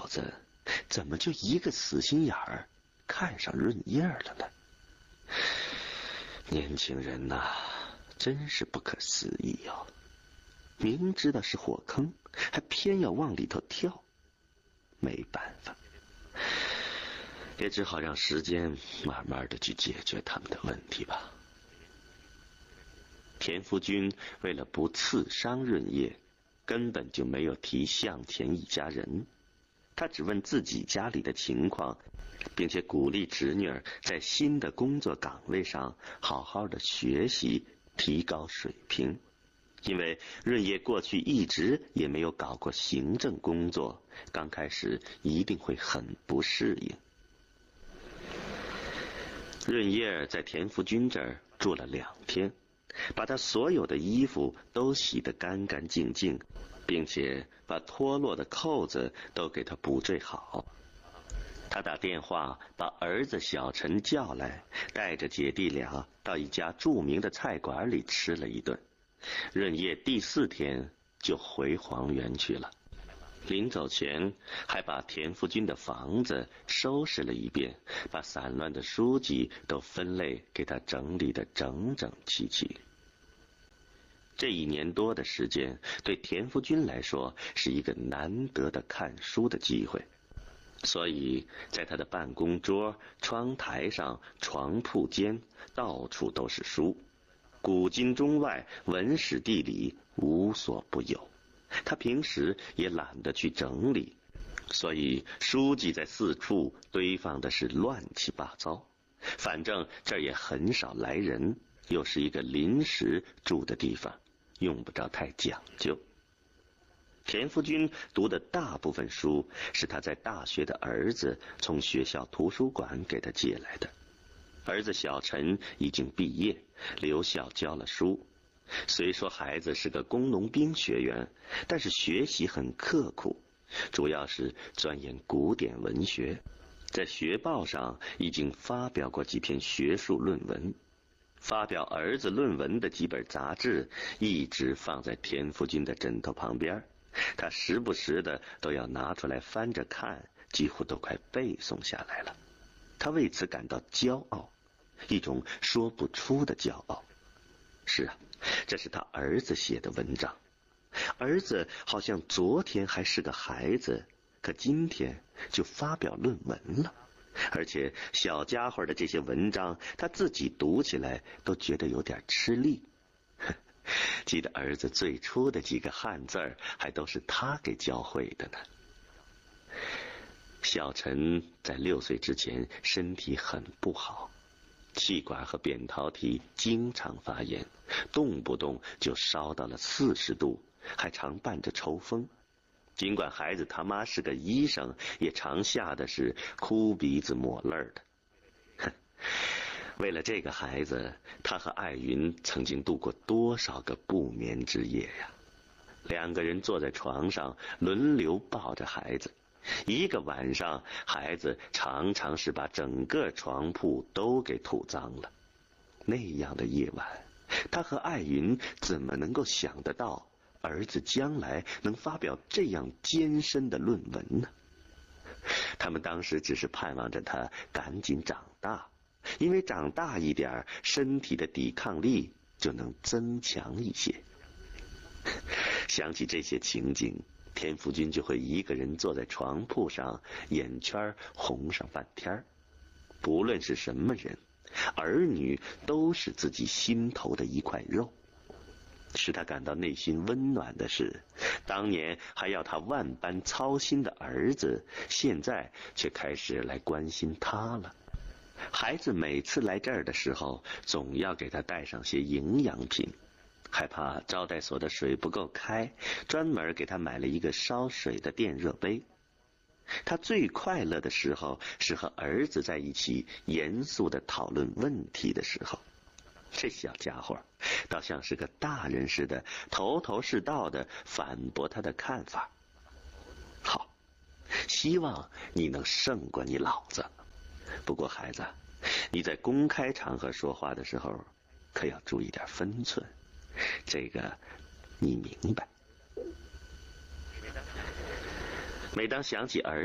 子怎么就一个死心眼儿看上润叶了呢？年轻人呐，真是不可思议哦！明知道是火坑，还偏要往里头跳。没办法，也只好让时间慢慢的去解决他们的问题吧。田福军为了不刺伤润叶，根本就没有提向前一家人，他只问自己家里的情况，并且鼓励侄女儿在新的工作岗位上好好的学习，提高水平。因为润叶过去一直也没有搞过行政工作，刚开始一定会很不适应。润叶在田福军这儿住了2天，把他所有的衣服都洗得干干净净，并且把脱落的扣子都给他补缀好。他打电话把儿子小陈叫来，带着姐弟俩到一家著名的菜馆里吃了一顿。润叶第4天就回黄原去了，临走前还把田福军的房子收拾了一遍，把散乱的书籍都分类给他整理得整整齐齐。这1年多的时间，对田福军来说是一个难得的看书的机会，所以在他的办公桌、窗台上、床铺间到处都是书，古今中外，文史地理无所不有。他平时也懒得去整理，所以书籍在四处堆放的是乱七八糟。反正这儿也很少来人，又是一个临时住的地方，用不着太讲究。田福军读的大部分书是他在大学的儿子从学校图书馆给他借来的。儿子小陈已经毕业，留校教了书。虽说孩子是个工农兵学员，但是学习很刻苦，主要是钻研古典文学，在学报上已经发表过几篇学术论文。发表儿子论文的几本杂志一直放在田福军的枕头旁边，他时不时的都要拿出来翻着看，几乎都快背诵下来了。他为此感到骄傲，一种说不出的骄傲。是啊，这是他儿子写的文章。儿子好像昨天还是个孩子，可今天就发表论文了。而且小家伙的这些文章，他自己读起来都觉得有点吃力。记得儿子最初的几个汉字还都是他给教会的呢。小陈在6岁之前身体很不好，气管和扁桃体经常发炎，动不动就烧到了40度，还常伴着抽风。尽管孩子他妈是个医生，也常吓得是哭鼻子抹泪的。为了这个孩子，他和艾云曾经度过多少个不眠之夜呀！2个人坐在床上，轮流抱着孩子。一个晚上，孩子常常是把整个床铺都给吐脏了。那样的夜晚，他和艾云怎么能够想得到儿子将来能发表这样艰深的论文呢？他们当时只是盼望着他赶紧长大，因为长大一点，身体的抵抗力就能增强一些。想起这些情景，田福军就会一个人坐在床铺上，眼圈红上半天。不论是什么人，儿女都是自己心头的一块肉。使他感到内心温暖的是，当年还要他万般操心的儿子，现在却开始来关心他了。孩子每次来这儿的时候，总要给他带上些营养品，害怕招待所的水不够开，专门给他买了一个烧水的电热杯。他最快乐的时候是和儿子在一起严肃地讨论问题的时候。这小家伙倒像是个大人似的，头头是道地反驳他的看法。好，希望你能胜过你老子。不过孩子，你在公开场合说话的时候可要注意点分寸，这个你明白。每当想起儿